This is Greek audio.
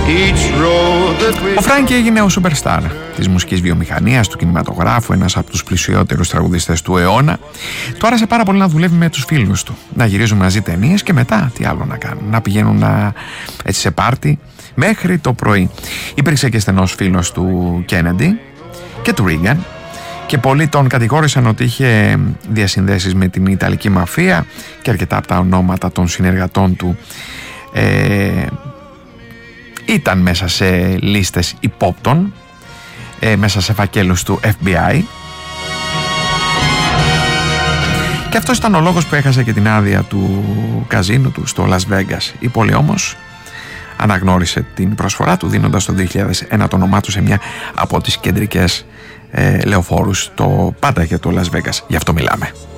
Ο Φράνκι έγινε ο superstar της μουσικής βιομηχανίας, του κινηματογράφου, ένας από τους πλουσιότερους τραγουδιστές του αιώνα. Του άρεσε πάρα πολύ να δουλεύει με τους φίλους του, να γυρίζουν μαζί ταινίες και μετά τι άλλο να κάνουν, να πηγαίνουν έτσι σε πάρτι μέχρι το πρωί. Υπήρξε και στενός φίλος του Κέννεντι και του Ρίγκαν και πολλοί τον κατηγόρησαν ότι είχε διασυνδέσεις με την Ιταλική μαφία και αρκετά από τα ονόματα των συνεργατών του ήταν μέσα σε λίστες υπόπτων, μέσα σε φακέλους του FBI. Και αυτός ήταν ο λόγος που έχασε και την άδεια του καζίνου του στο Las Vegas. Η πόλη όμως αναγνώρισε την προσφορά του, δίνοντας το 2001 το όνομά του σε μια από τις κεντρικές λεωφόρους, το πάντα για το Las Vegas. Γι' αυτό μιλάμε.